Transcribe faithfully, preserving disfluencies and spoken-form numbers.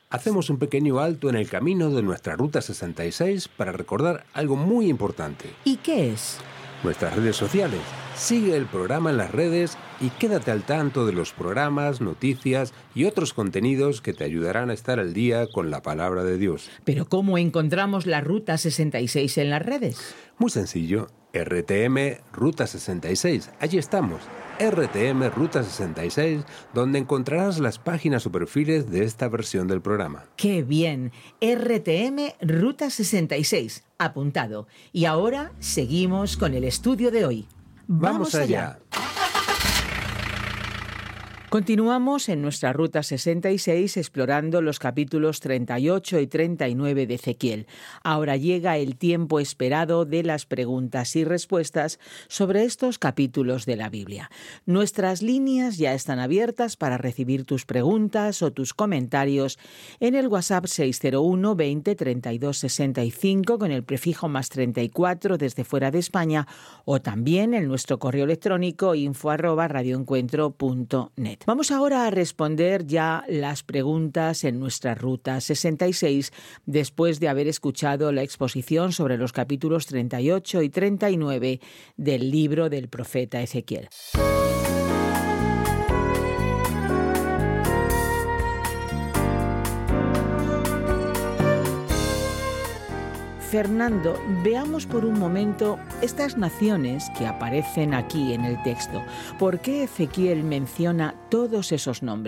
Hacemos un pequeño alto en el camino de nuestra Ruta sesenta y seis para recordar algo muy importante. ¿Y qué es? Nuestras redes sociales. Sigue el programa en las redes y quédate al tanto de los programas, noticias y otros contenidos que te ayudarán a estar al día con la palabra de Dios. ¿Pero cómo encontramos la Ruta sesenta y seis en las redes? Muy sencillo. R T M Ruta sesenta y seis. Allí estamos. R T M Ruta sesenta y seis, donde encontrarás las páginas o perfiles de esta versión del programa. ¡Qué bien! R T M Ruta sesenta y seis. Apuntado. Y ahora seguimos con el estudio de hoy. ¡Vamos, Vamos allá! allá. Continuamos en nuestra Ruta sesenta y seis explorando los capítulos treinta y ocho y treinta y nueve de Ezequiel. Ahora llega el tiempo esperado de las preguntas y respuestas sobre estos capítulos de la Biblia. Nuestras líneas ya están abiertas para recibir tus preguntas o tus comentarios en el WhatsApp seis cero uno veinte treinta y dos sesenta y cinco con el prefijo más treinta y cuatro desde fuera de España, o también en nuestro correo electrónico info arroba radioencuentro punto net. Vamos ahora a responder ya las preguntas en nuestra Ruta sesenta y seis, después de haber escuchado la exposición sobre los capítulos treinta y ocho y treinta y nueve del libro del profeta Ezequiel. Fernando, veamos por un momento estas naciones que aparecen aquí en el texto. ¿Por qué Ezequiel menciona todos esos nombres?